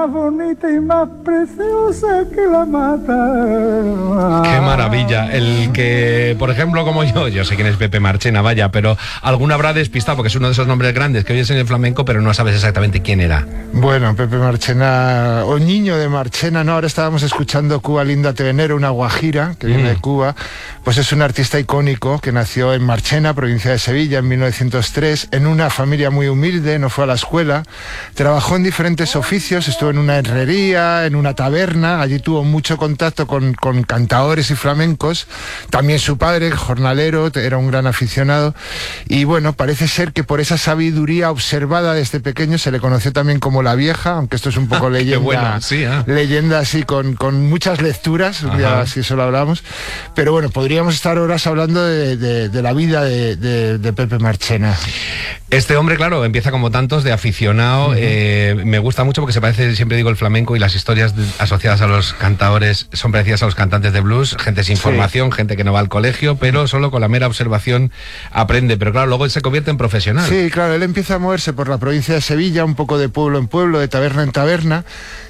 bonita y más preciosa que la mata. Qué maravilla. El que, por ejemplo, como yo sé quién es Pepe Marchena, vaya, pero alguno habrá despistado porque es uno de esos nombres grandes que oyes en el flamenco, pero no sabes exactamente quién era. Bueno, Pepe Marchena, o Niño de Marchena, ¿no? Ahora estábamos escuchando Cuba Linda Te Venero, una guajira que viene de Cuba. Pues es un artista icónico que nació en Marchena, provincia de Sevilla, en 1903, en una familia muy humilde, no fue a la escuela, trabajó en diferentes oficios, estuvo en una herrería, en una taberna, allí tuvo mucho contacto con cantaores y flamencos, también su padre, jornalero, era un gran aficionado, y bueno, parece ser que por esa sabiduría observada desde pequeño se le conoció también como la Vieja, aunque esto es un poco leyenda, bueno, sí, leyenda así con muchas lecturas, ya si eso lo hablamos, pero bueno, podríamos estar horas hablando de la vida de Pepe Marchena. Este hombre, claro, empieza como tantos de aficionado. Me gusta mucho porque se parece, siempre digo, el flamenco y las historias asociadas a los cantadores son parecidas a los cantantes de blues, gente sin formación, gente que no va al colegio, pero solo con la mera observación aprende. Pero claro, luego él se convierte en profesional. Sí, claro, él empieza a moverse por la provincia de Sevilla, un poco de pueblo en pueblo, de taberna en taberna.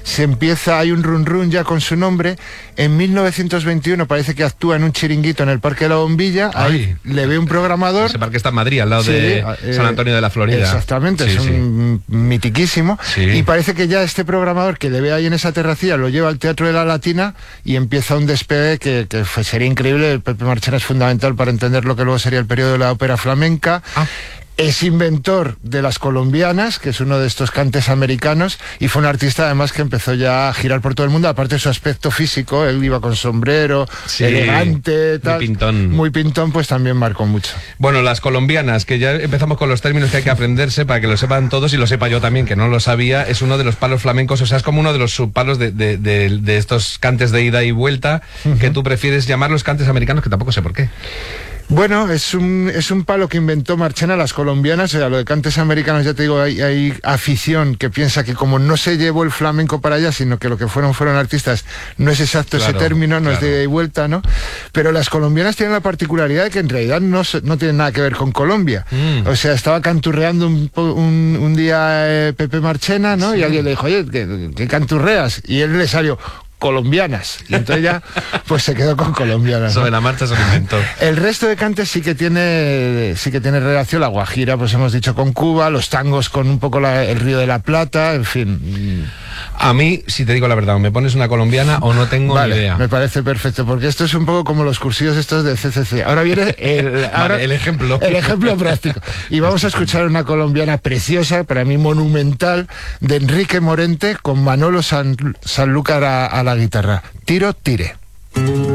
Hay un run run ya con su nombre. En 1921 parece que actúa en un chiringuito en el Parque de la Bombilla. Ahí le ve un programador. Ese parque está en Madrid, al lado de San Antonio de la Florida. Exactamente, es un mitiquísimo. Y parece que ya este programador que le ve ahí en esa terracilla lo lleva al Teatro de la Latina y empieza un despegue que sería increíble. Pepe Marchena es fundamental para entender lo que luego sería el periodo de la ópera flamenca. Es inventor de las colombianas, que es uno de estos cantes americanos, y fue un artista además que empezó ya a girar por todo el mundo, aparte de su aspecto físico, él iba con sombrero, elegante, tal, muy pintón, pues también marcó mucho. Bueno, las colombianas, que ya empezamos con los términos que hay que aprenderse para que lo sepan todos y lo sepa yo también, que no lo sabía, es uno de los palos flamencos, o sea, es como uno de los subpalos de estos cantes de ida y vuelta, que tú prefieres llamarlos cantes americanos, que tampoco sé por qué. Bueno, es un palo que inventó Marchena, las colombianas. O sea, lo de cantes americanos, ya te digo, hay afición que piensa que como no se llevó el flamenco para allá, sino que lo que fueron artistas, no es exacto ese término, no es de ida y vuelta, ¿no? Pero las colombianas tienen la particularidad de que en realidad no tienen nada que ver con Colombia. O sea, estaba canturreando un día Pepe Marchena, ¿no? Y alguien le dijo, oye, ¿qué canturreas? Y él le salió colombianas, y entonces ya pues se quedó con colombianas, ¿no? Sobre la marcha se lo inventó. El resto de cantes sí que tiene relación. La guajira, pues hemos dicho, con Cuba, los tangos con un poco el Río de la Plata, en fin. A mí, si te digo la verdad, o me pones una colombiana o no tengo ni idea. Me parece perfecto, porque esto es un poco como los cursillos estos de CCC. Ahora viene el ejemplo. El ejemplo práctico. Y vamos a escuchar una colombiana preciosa, para mí monumental, de Enrique Morente, con Manolo Sanlúcar a la guitarra. Tiro, tire.